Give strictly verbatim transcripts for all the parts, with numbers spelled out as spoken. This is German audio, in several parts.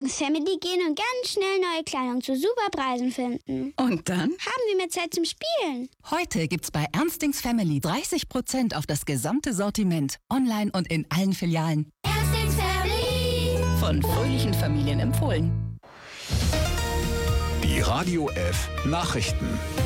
Ins Family gehen und ganz schnell neue Kleidung zu super Preisen finden. Und dann? Haben wir mehr Zeit zum Spielen. Heute gibt's bei Ernstings Family dreißig Prozent auf das gesamte Sortiment. Online und in allen Filialen. Ernstings Family. Von fröhlichen Familien empfohlen. Die Radio F Nachrichten.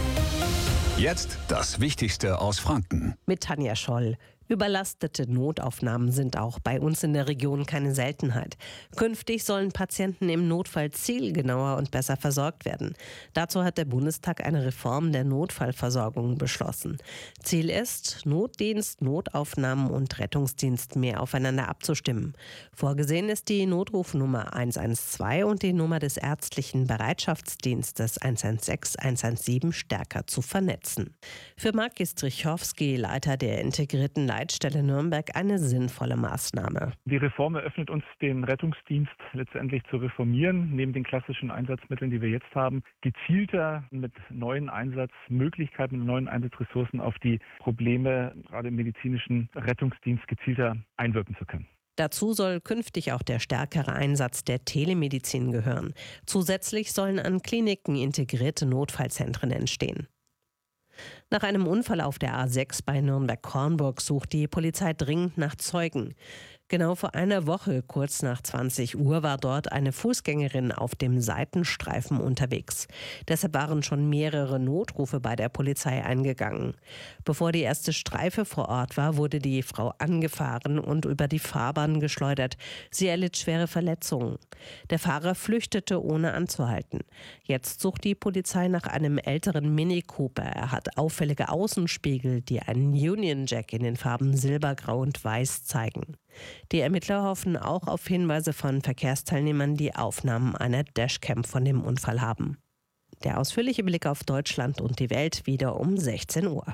Jetzt das Wichtigste aus Franken. Mit Tanja Scholl. Überlastete Notaufnahmen sind auch bei uns in der Region keine Seltenheit. Künftig sollen Patienten im Notfall zielgenauer und besser versorgt werden. Dazu hat der Bundestag eine Reform der Notfallversorgung beschlossen. Ziel ist, Notdienst, Notaufnahmen und Rettungsdienst mehr aufeinander abzustimmen. Vorgesehen ist die Notrufnummer eins eins zwei und die Nummer des ärztlichen Bereitschaftsdienstes eins eins sechs, eins eins sieben stärker zu vernetzen. Für Marc Strichowski, Leiter der integrierten Leitstelle Nürnberg, eine sinnvolle Maßnahme. Die Reform eröffnet uns, den Rettungsdienst letztendlich zu reformieren, neben den klassischen Einsatzmitteln, die wir jetzt haben, gezielter mit neuen Einsatzmöglichkeiten, mit neuen Einsatzressourcen auf die Probleme, gerade im medizinischen Rettungsdienst, gezielter einwirken zu können. Dazu soll künftig auch der stärkere Einsatz der Telemedizin gehören. Zusätzlich sollen an Kliniken integrierte Notfallzentren entstehen. Nach einem Unfall auf der A sechs bei Nürnberg-Kornburg sucht die Polizei dringend nach Zeugen. Genau vor einer Woche, kurz nach zwanzig Uhr, war dort eine Fußgängerin auf dem Seitenstreifen unterwegs. Deshalb waren schon mehrere Notrufe bei der Polizei eingegangen. Bevor die erste Streife vor Ort war, wurde die Frau angefahren und über die Fahrbahn geschleudert. Sie erlitt schwere Verletzungen. Der Fahrer flüchtete, ohne anzuhalten. Jetzt sucht die Polizei nach einem älteren Mini Cooper. Er hat auffällige Außenspiegel, die einen Union Jack in den Farben Silbergrau und Weiß zeigen. Die Ermittler hoffen auch auf Hinweise von Verkehrsteilnehmern, die Aufnahmen einer Dashcam von dem Unfall haben. Der ausführliche Blick auf Deutschland und die Welt wieder um sechzehn Uhr.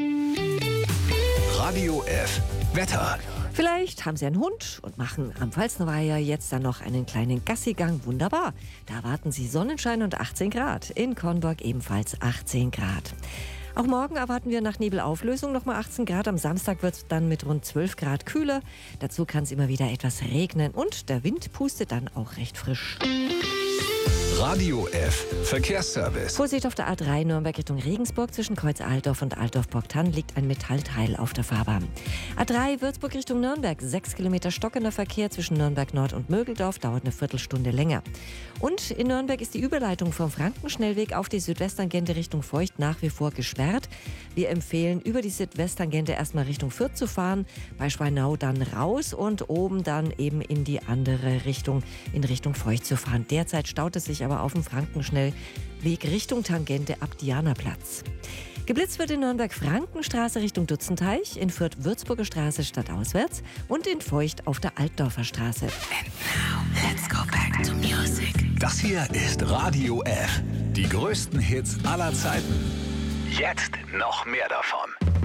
Radio F Wetter. Vielleicht haben Sie einen Hund und machen am Pfalznerweiher jetzt dann noch einen kleinen Gassigang. Wunderbar. Da erwarten Sie Sonnenschein und achtzehn Grad. In Kornburg ebenfalls achtzehn Grad. Auch morgen erwarten wir nach Nebelauflösung nochmal achtzehn Grad. Am Samstag wird es dann mit rund zwölf Grad kühler. Dazu kann es immer wieder etwas regnen und der Wind pustet dann auch recht frisch. Radio F Verkehrsservice. Vorsicht auf der A drei Nürnberg Richtung Regensburg. Zwischen Kreuz Altdorf und Altdorf-Borgtann liegt ein Metallteil auf der Fahrbahn. A drei Würzburg Richtung Nürnberg. Sechs Kilometer stockender Verkehr zwischen Nürnberg Nord und Mögeldorf. Dauert eine Viertelstunde länger. Und in Nürnberg ist die Überleitung vom Frankenschnellweg auf die Südwesttangente Richtung Feucht nach wie vor gesperrt. Wir empfehlen, über die Südwesttangente erstmal Richtung Fürth zu fahren. Bei Schweinau dann raus und oben dann eben in die andere Richtung, in Richtung Feucht zu fahren. Derzeit staut es sich aber auf dem Frankenschnellweg Richtung Tangente ab Dianaplatz. Geblitzt wird in Nürnberg Frankenstraße Richtung Dutzenteich, in Fürth Würzburger Straße stadtauswärts und in Feucht auf der Altdorfer Straße. And now, let's go back to music. Das hier ist Radio F. Die größten Hits aller Zeiten. Jetzt noch mehr davon.